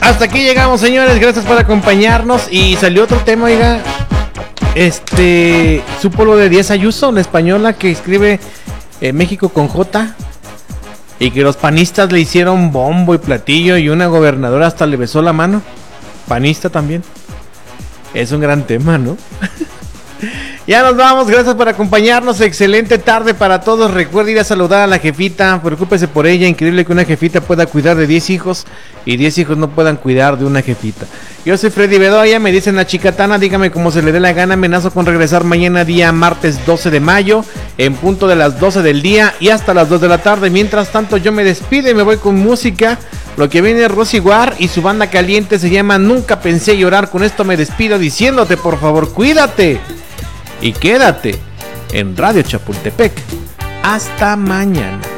Hasta aquí llegamos, señores. Gracias por acompañarnos. Y salió otro tema, oiga. Supo lo de Díaz Ayuso, la española que escribe México con J. Y que los panistas le hicieron bombo y platillo. Y una gobernadora hasta le besó la mano. Panista también. Es un gran tema, ¿no? Ya nos vamos, gracias por acompañarnos. Excelente tarde para todos. Recuerda ir a saludar a la jefita. Preocúpese por ella. Increíble que una jefita pueda cuidar de 10 hijos y 10 hijos no puedan cuidar de una jefita. Yo soy Freddy Bedoya, me dicen la chicatana. Dígame cómo se le dé la gana. Amenazo con regresar mañana, día martes 12 de mayo, en punto de las 12 del día y hasta las 2 de la tarde. Mientras tanto, yo me despido y me voy con música. Lo que viene es Rosy Guar y su banda caliente se llama Nunca Pensé Llorar. Con esto me despido diciéndote, por favor, cuídate. Y quédate en Radio Chapultepec. Hasta mañana.